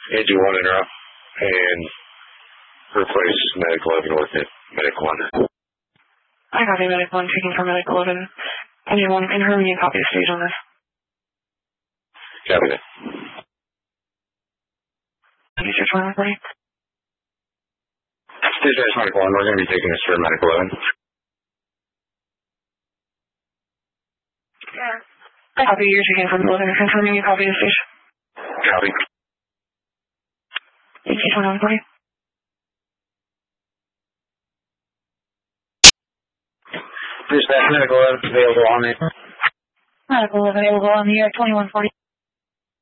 Engine 1 interrupt, and replace medical 11 with medical 1. I copy medical 1, taking for medical 11. Engine 1, confirm you copy the stage on this. Copy that. Dispatch 1 reporting. Dispatch medical 1, we're going to be taking this for medical 11. Yeah. I copy you're taking from 11, confirming you copy the stage. Copy. Dispatch 1 reporting. Dispatch medical 11 available on me. Medical 11 available on the air 2140.